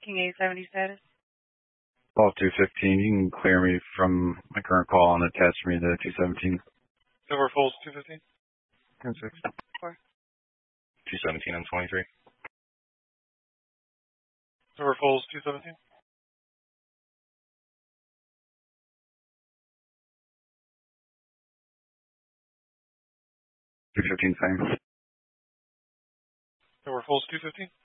King 870 status. Call 215. You can clear me from my current call and attach me to 217. Silver Falls 215. 10-6. 217 and 23. Silver Falls 217. 215 same. Silver Falls 215.